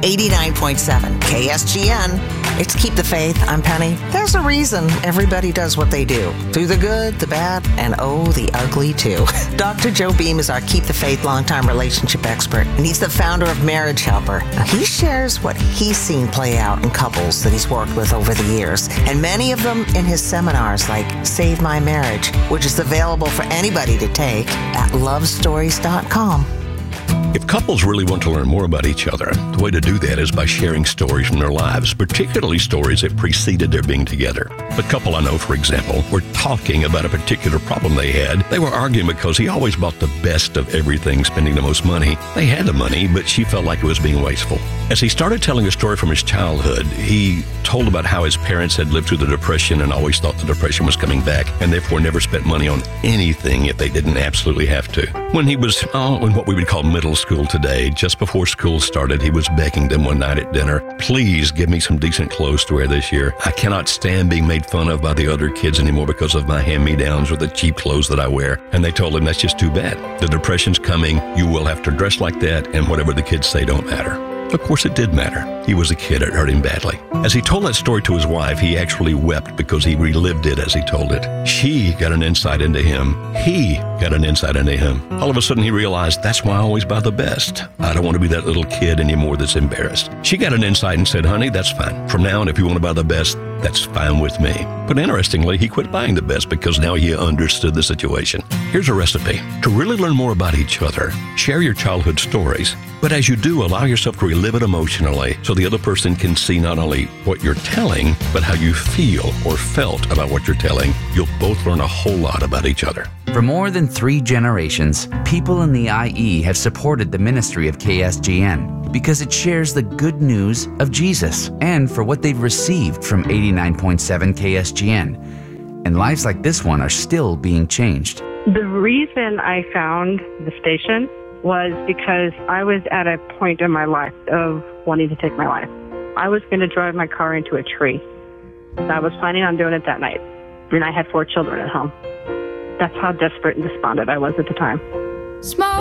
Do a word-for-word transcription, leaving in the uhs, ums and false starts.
eighty-nine point seven K S G N. It's Keep the Faith. I'm Penny. There's a reason everybody does what they do. Through the good, the bad, and oh, the ugly too. Doctor Joe Beam is our Keep the Faith longtime relationship expert, and he's the founder of Marriage Helper. Now, he shares what he's seen play out in couples that he's worked with over the years, and many of them in his seminars like Save My Marriage, which is available for anybody to take at love stories dot com. If couples really want to learn more about each other, the way to do that is by sharing stories from their lives, particularly stories that preceded their being together. The couple I know, for example, were talking about a particular problem they had. They were arguing because he always bought the best of everything, spending the most money. They had the money, but she felt like it was being wasteful. As he started telling a story from his childhood, he told about how his parents had lived through the Depression and always thought the Depression was coming back, and therefore never spent money on anything if they didn't absolutely have to. When he was oh, in what we would call middle school today, just before school started, he was begging them one night at dinner, please give me some decent clothes to wear this year. I cannot stand being made fun of by the other kids anymore because of my hand-me-downs or the cheap clothes that I wear. And they told him that's just too bad. The Depression's coming. You will have to dress like that, and whatever the kids say don't matter. Of course, it did matter. He was a kid. It hurt him badly. As he told that story to his wife, he actually wept because he relived it as he told it. She got an insight into him. He got an insight into him. All of a sudden, he realized, that's why I always buy the best. I don't want to be that little kid anymore that's embarrassed. She got an insight and said, honey, that's fine. From now on, if you want to buy the best, that's fine with me. But interestingly, he quit buying the best because now he understood the situation. Here's a recipe. To really learn more about each other, share your childhood stories. But as you do, allow yourself to relive it emotionally so the other person can see not only what you're telling, but how you feel or felt about what you're telling. You'll both learn a whole lot about each other. For more than three generations, people in the I E have supported the ministry of K S G N because it shares the good news of Jesus and for what they've received from eighty-nine point seven K S G N. And lives like this one are still being changed. The reason I found the station was because I was at a point in my life of wanting to take my life. I was going to drive my car into a tree. I was planning on doing it that night, and I had four children at home. That's how desperate and despondent I was at the time. Smoke.